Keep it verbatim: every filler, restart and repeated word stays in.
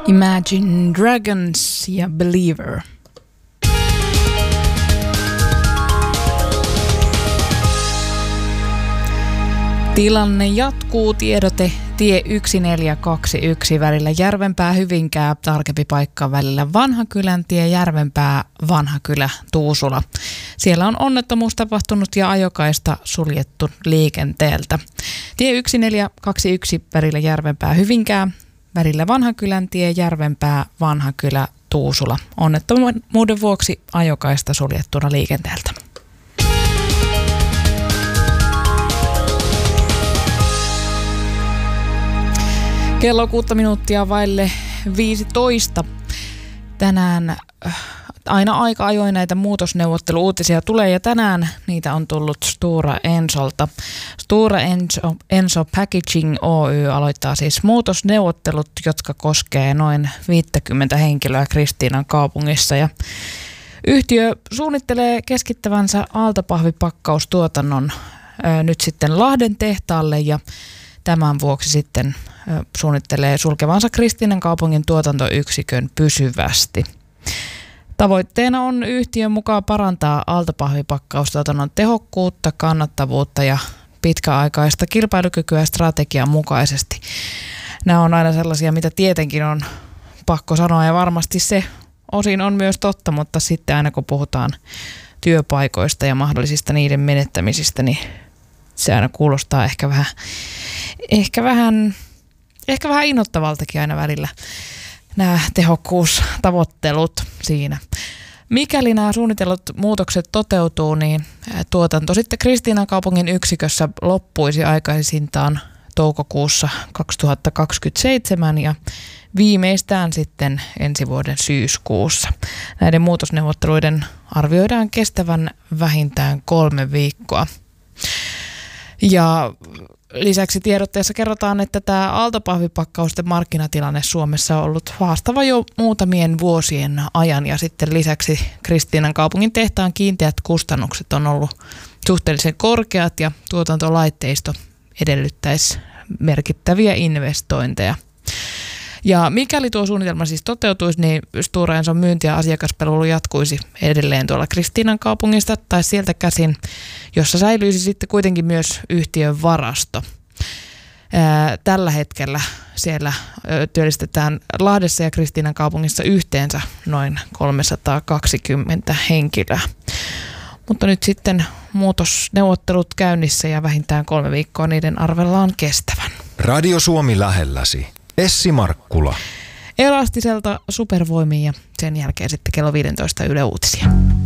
Imagine Dragons ja Believer. Tilanne jatkuu. Tiedote tie yksi neljä kaksi yksi välillä Järvenpää Hyvinkää, tarkempi paikka välillä Vanhakyläntie Järvenpää Vanhakylä Tuusula. Siellä on onnettomuus tapahtunut ja ajokaista suljettu liikenteeltä. Tie yksi neljä kaksi yksi välillä Järvenpää Hyvinkää, välillä Vanhakyläntie Järvenpää Vanhakylä Tuusula. Onnettomuuden vuoksi ajokaista suljettuna liikenteeltä. Kello kuutta minuuttia vaille viisitoista. Tänään aina aika ajoin näitä muutosneuvotteluuutisia tulee ja tänään niitä on tullut Stora Ensolta. Stora Enso, Enso Packaging Oy aloittaa siis muutosneuvottelut, jotka koskee noin viisikymmentä henkilöä Kristiinan kaupungissa. Ja yhtiö suunnittelee keskittävänsä aaltopahdinpakkaustuotannon ää, nyt sitten Lahden tehtaalle ja tämän vuoksi sitten suunnittelee sulkevansa Kristiinan kaupungin tuotantoyksikön pysyvästi. Tavoitteena on yhtiön mukaan parantaa aaltopahdinpakkaustuotannon tehokkuutta, kannattavuutta ja pitkäaikaista kilpailukykyä strategian mukaisesti. Nämä on aina sellaisia, mitä tietenkin on pakko sanoa ja varmasti se osin on myös totta, mutta sitten aina kun puhutaan työpaikoista ja mahdollisista niiden menettämisistä, niin se aina kuulostaa ehkä vähän, ehkä vähän, ehkä vähän innoittavaltakin aina välillä nämä tehokkuustavoittelut siinä. Mikäli nämä suunnitellut muutokset toteutuu, niin tuotanto sitten Kristiinan kaupungin yksikössä loppuisi aikaisintaan toukokuussa kaksituhattakaksikymmentäseitsemän ja viimeistään sitten ensi vuoden syyskuussa. Näiden muutosneuvotteluiden arvioidaan kestävän vähintään kolme viikkoa. Ja lisäksi tiedotteessa kerrotaan, että tämä aaltopahdinpakkausten markkinatilanne Suomessa on ollut haastava jo muutamien vuosien ajan ja sitten lisäksi Kristiinan kaupungin tehtaan kiinteät kustannukset on ollut suhteellisen korkeat ja tuotantolaitteisto edellyttäisi merkittäviä investointeja. Ja mikäli tuo suunnitelma siis toteutuisi, niin Stora Enson myynti- ja asiakaspalvelu jatkuisi edelleen tuolla Kristiinan kaupungista tai sieltä käsin, jossa säilyisi sitten kuitenkin myös yhtiön varasto. Ää, tällä hetkellä siellä ö, työllistetään Lahdessa ja Kristiinan kaupungissa yhteensä noin kolmesataakaksikymmentä henkilöä. Mutta nyt sitten muutosneuvottelut käynnissä ja vähintään kolme viikkoa niiden arvellaan kestävän. Radio Suomi lähelläsi. Essi Markkula. Elastiselta supervoimiin ja sen jälkeen sitten kello viisitoista Yle Uutisia.